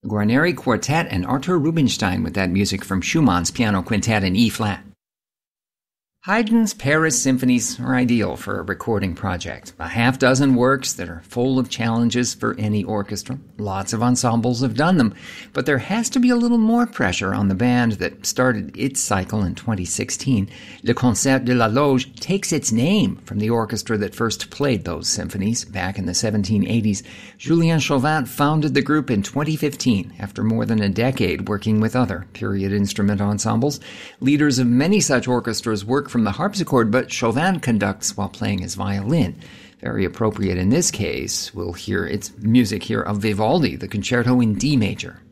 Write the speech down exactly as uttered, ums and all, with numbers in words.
Guarneri Quartet and Artur Rubinstein with that music from Schumann's Piano Quintet in E-flat. Haydn's Paris symphonies are ideal for a recording project. A half dozen works that are full of challenges for any orchestra. Lots of ensembles have done them, but there has to be a little more pressure on the band that started its cycle in twenty sixteen. Le Concert de la Loge takes its name from the orchestra that first played those symphonies back in the seventeen eighties. Julien Chauvin founded the group in twenty fifteen after more than a decade working with other period instrument ensembles. Leaders of many such orchestras work from the harpsichord, but Chauvin conducts while playing his violin. Very appropriate in this case. We'll hear its music here of Vivaldi, the Concerto in D major.